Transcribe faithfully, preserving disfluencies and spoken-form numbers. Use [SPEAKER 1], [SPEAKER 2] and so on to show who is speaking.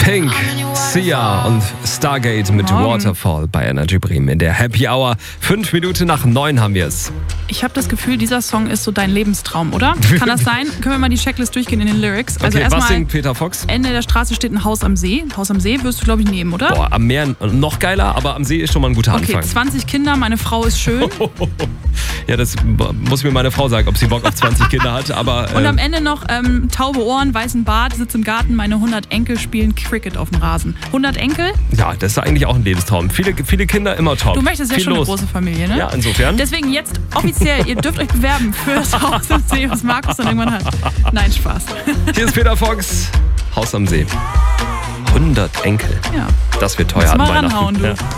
[SPEAKER 1] Pink, Sia und Stargate mit
[SPEAKER 2] Morgen.
[SPEAKER 1] Waterfall bei Energy Bremen in der Happy Hour. Fünf Minuten nach neun haben wir es.
[SPEAKER 2] Ich habe das Gefühl, dieser Song ist so dein Lebenstraum, oder? Kann das sein? Können wir mal die Checklist durchgehen in den Lyrics? Also
[SPEAKER 1] Okay, was
[SPEAKER 2] erstmal,
[SPEAKER 1] singt Peter Fox?
[SPEAKER 2] Ende der Straße steht ein Haus am See. Haus am See wirst du, glaube ich, nehmen, oder?
[SPEAKER 1] Boah, am Meer noch geiler, aber am See ist schon mal ein guter
[SPEAKER 2] Okay,
[SPEAKER 1] Anfang.
[SPEAKER 2] zwanzig Kinder, meine Frau ist schön.
[SPEAKER 1] Ja, das muss mir meine Frau sagen, ob sie Bock auf zwanzig Kinder hat. Aber,
[SPEAKER 2] Und
[SPEAKER 1] äh,
[SPEAKER 2] am Ende noch ähm, taube Ohren, weißen Bart, sitz im Garten, meine hundert Enkel spielen Cricket auf dem Rasen. hundert Enkel?
[SPEAKER 1] ja, das ist eigentlich auch ein Lebenstraum. Viele, viele Kinder immer top.
[SPEAKER 2] Du möchtest ja
[SPEAKER 1] Viel
[SPEAKER 2] schon
[SPEAKER 1] los.
[SPEAKER 2] eine große Familie, ne?
[SPEAKER 1] Ja, insofern.
[SPEAKER 2] Deswegen jetzt offiziell, ihr dürft euch bewerben für das Haus am See, was Markus dann irgendwann hat. Nein, Spaß.
[SPEAKER 1] Hier ist Peter Fox, Haus am See. hundert Enkel.
[SPEAKER 2] Ja.
[SPEAKER 1] Das wird teuer
[SPEAKER 2] Muss
[SPEAKER 1] an
[SPEAKER 2] mal
[SPEAKER 1] Weihnachten.
[SPEAKER 2] ranhauen, du.
[SPEAKER 1] Ja.